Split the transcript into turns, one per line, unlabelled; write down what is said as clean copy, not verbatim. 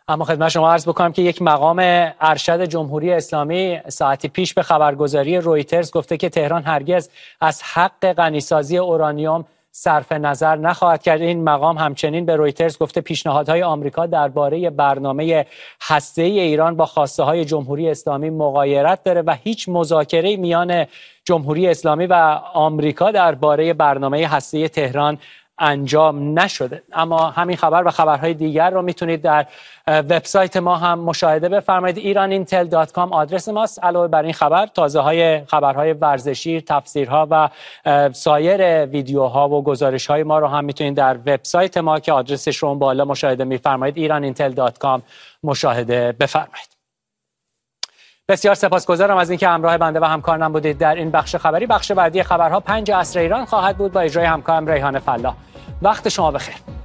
اما خدمت شما عرض بکنم که یک مقام ارشد جمهوری اسلامی ساعتی پیش به خبرگزاری رویترز گفته که تهران هرگز از حق غنیسازی اورانیوم صرف نظر نخواهد کرد. این مقام همچنین به رویترز گفته پیشنهادهای آمریکا درباره برنامه هسته‌ای ایران با خواسته‌های جمهوری اسلامی مغایرت داره و هیچ مذاکره‌ای میان جمهوری اسلامی و آمریکا درباره برنامه هسته‌ای تهران انجام نشده. اما همین خبر و خبرهای دیگر رو میتونید در وبسایت ما هم مشاهده بفرمایید. iranintel.com آدرس ماست. علاوه بر این خبر، خبرهای ورزشی، تفسیرها و سایر ویدیوها و گزارش‌های ما رو هم میتونید در وبسایت ما که آدرسش رو اون بالا مشاهده میفرمایید iranintel.com مشاهده بفرمایید. بسیار سپاسگزارم از اینکه همراه بنده و همکارانم بودید در این بخش خبری. بخش بعدی خبرها 5 عصر ایران خواهد بود با اجرای همکارم ریحان فلاح. وقت شما بخیر.